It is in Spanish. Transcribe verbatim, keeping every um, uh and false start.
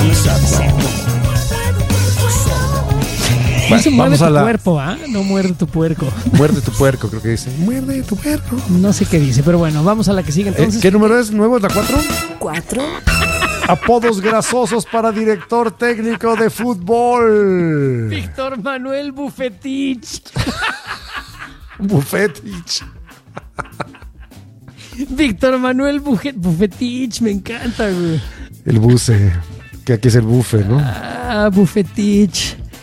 Dice, Bueno, muerde vamos tu a la... cuerpo, ¿ah? ¿eh? No muerde tu puerco. Muerde tu puerco, creo que dice. Muerde tu puerco. No sé qué dice, pero bueno, vamos a la que sigue entonces. Eh, ¿Qué número es? ¿Nuevo? ¿Es la cuatro? Cuatro. Apodos grasosos para director técnico de fútbol. Víctor Manuel Bucetich. Bucetich. Víctor Manuel Bujet, Bucetich, me encanta, güey. El buce, que aquí es el bufe, ¿no? Ah, Bucetich.